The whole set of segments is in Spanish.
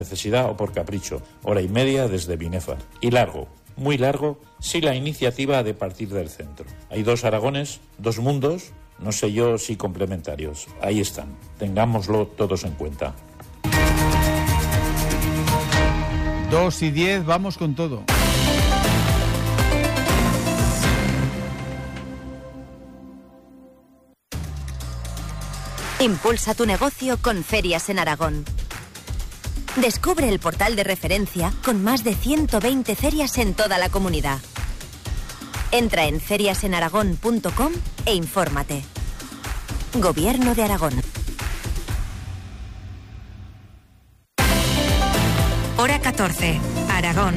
necesidad o por capricho, hora y media desde Binefar. Y largo, muy largo, si la iniciativa ha de partir del centro. Hay dos Aragones, dos mundos, no sé yo si complementarios. Ahí están, tengámoslo todos en cuenta. 2:10, vamos con todo. Impulsa tu negocio con Ferias en Aragón. Descubre el portal de referencia con más de 120 ferias en toda la comunidad. Entra en feriasenaragón.com e infórmate. Gobierno de Aragón. Hora 14, Aragón.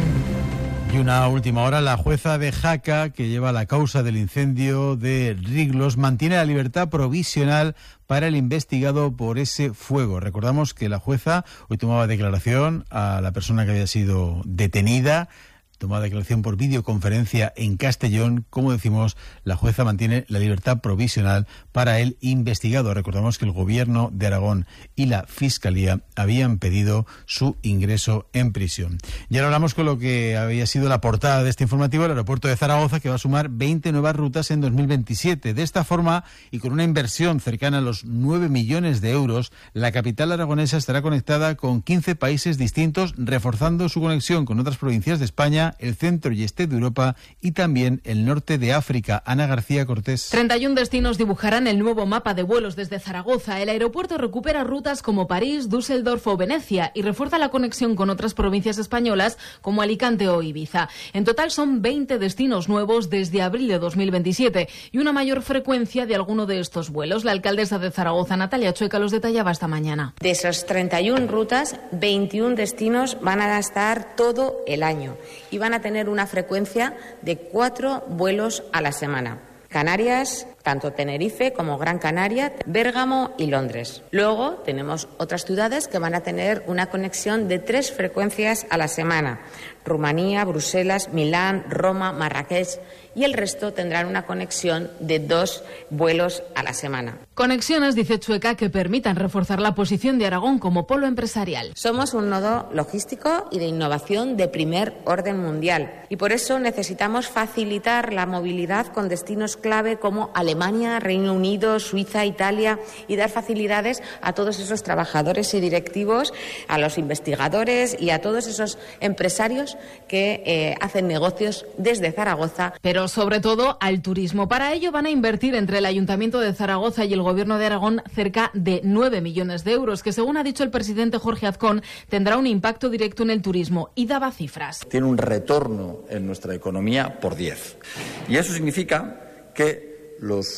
Y una última hora, la jueza de Jaca, que lleva la causa del incendio de Riglos, mantiene la libertad provisional para el investigado por ese fuego. Recordamos que la jueza hoy tomaba declaración a la persona que había sido detenida, tomaba declaración por videoconferencia en Castellón. Como decimos, la jueza mantiene la libertad provisional para el investigado. Recordamos que el Gobierno de Aragón y la Fiscalía habían pedido su ingreso en prisión. Y ahora hablamos con lo que había sido la portada de este informativo, el aeropuerto de Zaragoza, que va a sumar 20 nuevas rutas en 2027. De esta forma, y con una inversión cercana a los 9 millones de euros, la capital aragonesa estará conectada con 15 países distintos, reforzando su conexión con otras provincias de España, el centro y este de Europa y también el norte de África. Ana García Cortés. 31 destinos dibujarán el nuevo mapa de vuelos desde Zaragoza. El aeropuerto recupera rutas como París, Düsseldorf o Venecia y refuerza la conexión con otras provincias españolas como Alicante o Ibiza. En total son 20 destinos nuevos desde abril de 2027 y una mayor frecuencia de alguno de estos vuelos. La alcaldesa de Zaragoza, Natalia Chueca, los detallaba esta mañana. De esas 31 rutas, 21 destinos van a estar todo el año y van a tener una frecuencia de 4 vuelos a la semana. Canarias, tanto Tenerife como Gran Canaria, Bérgamo y Londres. Luego tenemos otras ciudades que van a tener una conexión de 3 frecuencias a la semana. Rumanía, Bruselas, Milán, Roma, Marrakech, y el resto tendrán una conexión de 2 vuelos a la semana. Conexiones, dice Chueca, que permitan reforzar la posición de Aragón como polo empresarial. Somos un nodo logístico y de innovación de primer orden mundial y por eso necesitamos facilitar la movilidad con destinos clave como Alemania, Reino Unido, Suiza, Italia y dar facilidades a todos esos trabajadores y directivos, a los investigadores y a todos esos empresarios que hacen negocios desde Zaragoza. Pero sobre todo al turismo. Para ello van a invertir entre el Ayuntamiento de Zaragoza y el Gobierno de Aragón cerca de 9 millones de euros, que según ha dicho el presidente Jorge Azcón, tendrá un impacto directo en el turismo, y daba cifras. Tiene un retorno en nuestra economía por 10. Y eso significa que los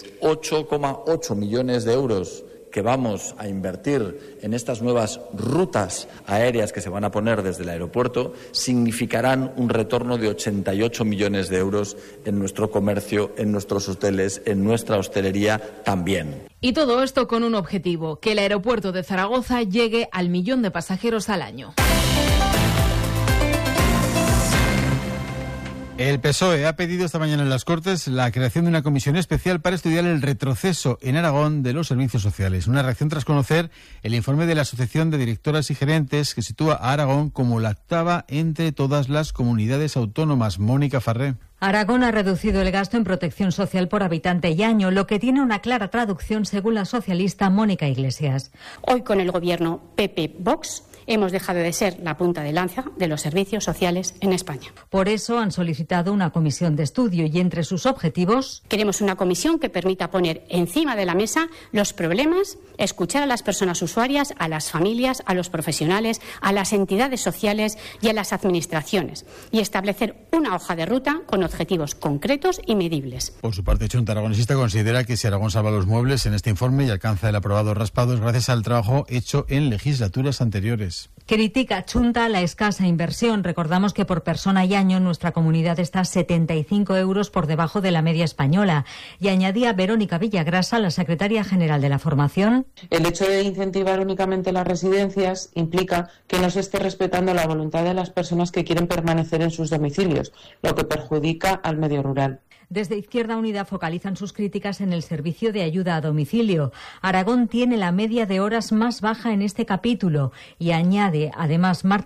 8,8 millones de euros que vamos a invertir en estas nuevas rutas aéreas que se van a poner desde el aeropuerto significarán un retorno de 88 millones de euros en nuestro comercio, en nuestros hoteles, en nuestra hostelería también. Y todo esto con un objetivo, que el aeropuerto de Zaragoza llegue al 1 millón de pasajeros al año. El PSOE ha pedido esta mañana en las Cortes la creación de una comisión especial para estudiar el retroceso en Aragón de los servicios sociales. Una reacción tras conocer el informe de la Asociación de Directoras y Gerentes que sitúa a Aragón como la 8ª entre todas las comunidades autónomas. Mónica Farré. Aragón ha reducido el gasto en protección social por habitante y año, lo que tiene una clara traducción según la socialista Mónica Iglesias. Hoy con el gobierno PP-Vox hemos dejado de ser la punta de lanza de los servicios sociales en España. Por eso han solicitado una comisión de estudio y entre sus objetivos queremos una comisión que permita poner encima de la mesa los problemas, escuchar a las personas usuarias, a las familias, a los profesionales, a las entidades sociales y a las administraciones y establecer una hoja de ruta con objetivos concretos y medibles. Por su parte, Chunta Aragonesista considera que si Aragón salva los muebles en este informe y alcanza el aprobado raspado es gracias al trabajo hecho en legislaturas anteriores. Critica Chunta la escasa inversión. Recordamos que por persona y año nuestra comunidad está 75 euros por debajo de la media española. Y añadía Verónica Villagrasa, la secretaria general de la formación. El hecho de incentivar únicamente las residencias implica que no se esté respetando la voluntad de las personas que quieren permanecer en sus domicilios, lo que perjudica al medio rural. Desde Izquierda Unida focalizan sus críticas en el servicio de ayuda a domicilio. Aragón tiene la media de horas más baja en este capítulo y añade, además, Marta